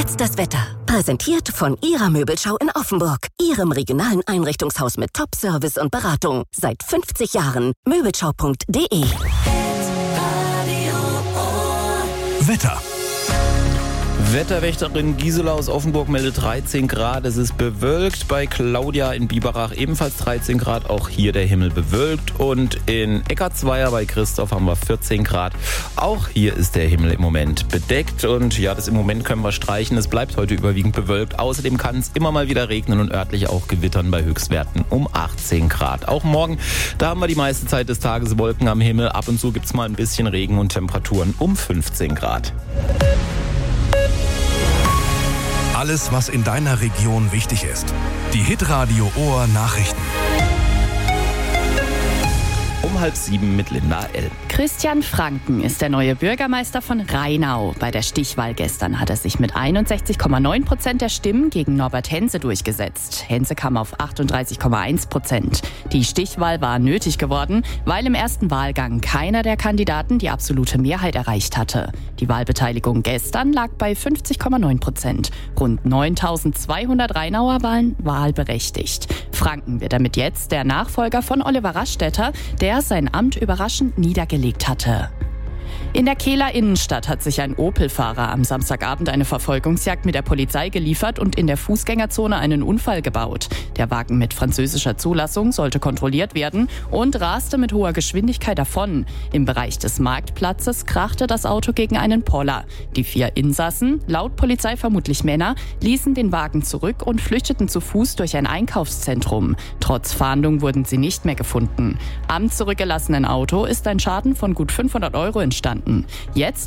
jetzt das Wetter. Präsentiert von Ihrer Möbelschau in Offenburg. Ihrem regionalen Einrichtungshaus mit Top-Service und Beratung. Seit 50 Jahren. Möbelschau.de. Wetter. Wetterwächterin Gisela aus Offenburg meldet 13 Grad. Es ist bewölkt. Bei Claudia in Biberach ebenfalls 13 Grad. Auch hier der Himmel bewölkt. Und in Eckartsweier bei Christoph haben wir 14 Grad. Auch hier ist der Himmel im Moment bedeckt. Und ja, das im Moment können wir streichen. Es bleibt heute überwiegend bewölkt. Außerdem kann es immer mal wieder regnen und örtlich auch gewittern bei Höchstwerten um 18 Grad. Auch morgen, da haben wir die meiste Zeit des Tages Wolken am Himmel. Ab und zu gibt es mal ein bisschen Regen und Temperaturen um 15 Grad. Alles, was in deiner Region wichtig ist. Die Hitradio Ohr Nachrichten. Um 6:30 mit Linda L. Christian Franken ist der neue Bürgermeister von Rheinau. Bei der Stichwahl gestern hat er sich mit 61,9% der Stimmen gegen Norbert Hense durchgesetzt. Hense kam auf 38,1%. Die Stichwahl war nötig geworden, weil im ersten Wahlgang keiner der Kandidaten die absolute Mehrheit erreicht hatte. Die Wahlbeteiligung gestern lag bei 50,9%. Rund 9.200 Rheinauer waren wahlberechtigt. Franken wird damit jetzt der Nachfolger von Oliver Rastetter, der sein Amt überraschend niedergelegt hatte. In der Kehler Innenstadt hat sich ein Opel-Fahrer am Samstagabend eine Verfolgungsjagd mit der Polizei geliefert und in der Fußgängerzone einen Unfall gebaut. Der Wagen mit französischer Zulassung sollte kontrolliert werden und raste mit hoher Geschwindigkeit davon. Im Bereich des Marktplatzes krachte das Auto gegen einen Poller. Die 4 Insassen, laut Polizei vermutlich Männer, ließen den Wagen zurück und flüchteten zu Fuß durch ein Einkaufszentrum. Trotz Fahndung wurden sie nicht mehr gefunden. Am zurückgelassenen Auto ist ein Schaden von gut 500 € entstanden. Jetzt